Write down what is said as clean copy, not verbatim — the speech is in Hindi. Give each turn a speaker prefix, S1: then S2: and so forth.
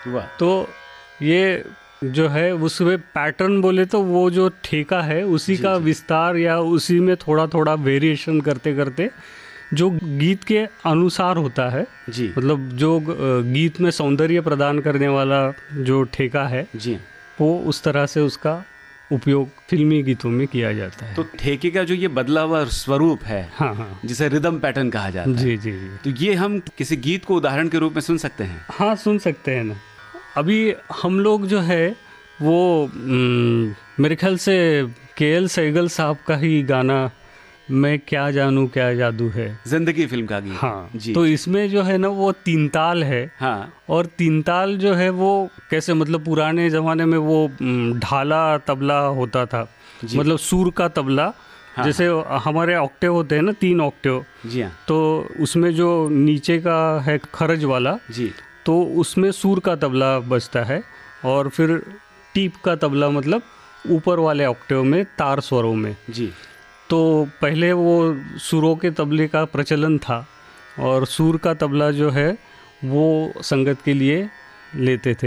S1: वाह।
S2: तो ये जो है उसमें पैटर्न बोले तो वो जो ठेका है उसी
S1: जी,
S2: का
S1: जी।
S2: विस्तार या उसी में थोड़ा थोड़ा वेरिएशन करते करते जो गीत के अनुसार होता है,
S1: जी
S2: मतलब जो गीत में सौंदर्य प्रदान करने वाला जो ठेका है
S1: जी।
S2: वो उस तरह से उसका उपयोग फिल्मी गीतों में किया जाता है।
S1: तो ठेके का जो ये बदला हुआ स्वरूप है,
S2: हाँ हाँ
S1: जिसे रिदम पैटर्न कहा जाता है,
S2: जी जी जी,
S1: तो ये हम किसी गीत को उदाहरण के रूप में सुन सकते हैं?
S2: हाँ सुन सकते हैं ना। अभी हम लोग जो है वो मेरे ख्याल से केएल सहगल साहब का ही गाना मैं क्या जानूं क्या जादू है,
S1: जिंदगी फिल्म का गीत।
S2: हाँ
S1: जी।
S2: तो इसमें जो है ना वो तीन ताल है।
S1: हाँ
S2: और तीन ताल जो है वो कैसे, मतलब पुराने ज़माने में वो ढाला तबला होता था,
S1: जी।
S2: मतलब सुर का तबला।
S1: हाँ,
S2: जैसे हमारे ऑक्टेव होते हैं ना 3 ऑक्टेव,
S1: जी हाँ
S2: तो उसमें जो नीचे का है खरज वाला,
S1: जी
S2: तो उसमें सुर का तबला बजता है। और फिर टीप का तबला मतलब ऊपर वाले ऑक्टेव में तार स्वरों में।
S1: जी।
S2: तो पहले वो सुरों के तबले का प्रचलन था और सुर का तबला जो है वो संगत के लिए लेते थे।